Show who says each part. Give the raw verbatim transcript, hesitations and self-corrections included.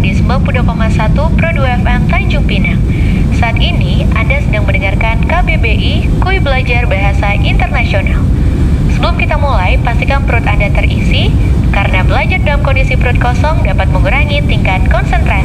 Speaker 1: di sembilan puluh dua koma satu Pro dua F M Tanjung Pinang. Saat ini Anda sedang mendengarkan K B B I Kuy Belajar Bahasa Internasional. Sebelum kita mulai, pastikan perut Anda terisi, karena belajar dalam kondisi perut kosong dapat mengurangi tingkat konsentrasi.